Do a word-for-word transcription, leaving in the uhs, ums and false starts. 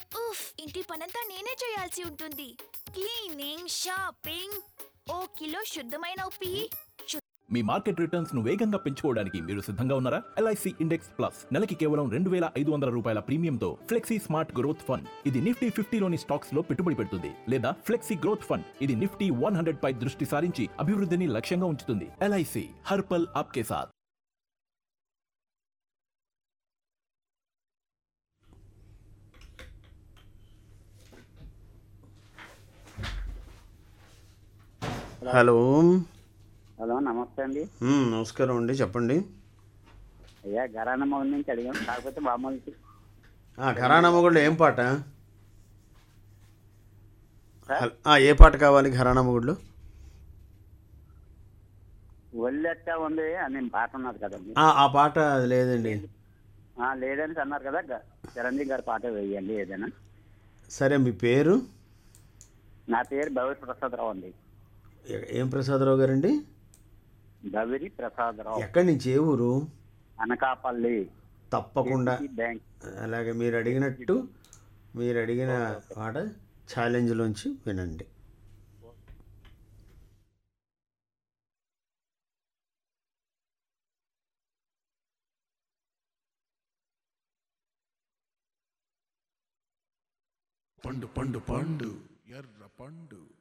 ఉఫ్, ఇంటి పనంతా నేనే చేయాల్సి ఉంటుంది. క్లీనింగ్, షాపింగ్, ఓ కిలో శుద్ధమైన ఉప్పి. మీ మార్కెట్ రిటర్న్స్ ను వేగంగా పెంచుకోవడానికి మీరు సిద్ధంగా ఉన్నారా? ఎల్ఐసి ఇండెక్స్ ప్లస్ నెలకి కేవలం రెండు వేల ఐదు వందల రూపాయల ప్రీమియంతో ఫ్లెక్సీ స్మార్ట్ గ్రోత్ ఫండ్. ఇది నిఫ్టీ ఫిఫ్టీలోని స్టాక్స్ లో పెట్టుబడి పెడుతుంది లేదా ఫ్లెక్సీ గ్రోత్ ఫండ్. ఇది నిఫ్టీ వన్ హండ్రెడ్ పై దృష్టి సారించి అభివృద్ధిని లక్ష్యంగా ఉంచుతుంది. ఎల్ఐసి హర్పల్ ఆప్కే సాథ్. హలో హలో నమస్తే అండి. మ్మ్, నమస్కారం అండి, చెప్పండి. అయ్యా ఘరానా మొగుడు నుంచి అడిగాను, కాకపోతే మామూలు ఆ, ఘరానా మొగుళ్ళు ఏం పాట? హల్- ఆ, ఏ పాట కావాలి ఘరానా మొగుళ్ళు? ఒళ్ళెట్టా ఉంది అని పాట ఉన్నది కదండి. ఆ, ఆ పాట అది లేదండి. ఆ, లేదని అన్నారు కదా, గ- చిరంజీవి గారి పాట వేయండి ఏదైనా. సరే, మీ పేరు? నా పేరు భవిరి ప్రసాదరావు అండి. ఎ- ఏం ప్రసాదరావు గారండి? భవిరి ప్రసాదరావు, ఎక్కడి నుంచి, ఏ ఊరు? అనకాపల్లి తప్పకుండా. బ్యాంక్. అలాగే మీరు అడిగినట్టు మీరు అడిగిన పాట ఛాలెంజ్లోంచి వినండి. పండు పండు పండు ఎర్ర పండు